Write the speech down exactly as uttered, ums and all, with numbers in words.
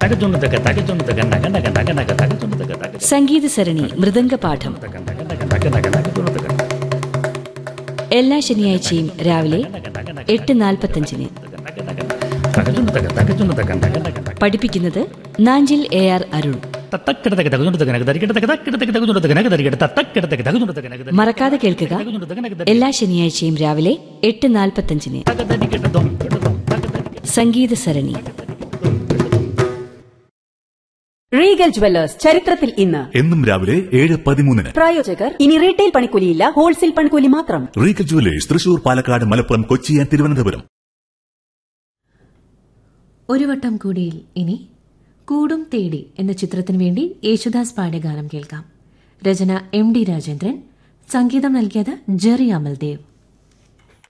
സംഗീത സരണി മൃദംഗപാഠം എല്ലാ ശനിയാഴ്ചയും രാവിലെ എട്ട് നാൽപ്പത്തഞ്ചിന്. പഠിപ്പിക്കുന്നത് നാഞ്ചിൽ എ ആർ അരുൺ. മറക്കാതെ കേൾക്കുക, എല്ലാ ശനിയാഴ്ചയും രാവിലെ എട്ട് നാൽപ്പത്തഞ്ചിന് സംഗീത സരണി. റീഗൽ ജുവല്ലേഴ്സ് ചരിത്രത്തിൽ ഇന്ന് എന്നും രാവിലെ ഏഴ് പതിമൂന്നിന്. പ്രായോജകർ ഇനി റീറ്റെയിൽ പണിക്കൂലിയില്ല, ഹോൾസെയിൽ പണിക്കൂലി മാത്രം. Regal jewellers Thrissur, Palakkad, Malappuram, Kochi and Thiruvananthapuram. ഒരു വട്ടം കൂടിയിൽ ഇനി കൂടും തേടി എന്ന ചിത്രത്തിനു വേണ്ടി യേശുദാസ് പാടിയ ഗാനം കേൾക്കാം. രചന എം ഡി രാജേന്ദ്രൻ, സംഗീതം നൽകിയത് ജെറി അമൽദേവ്.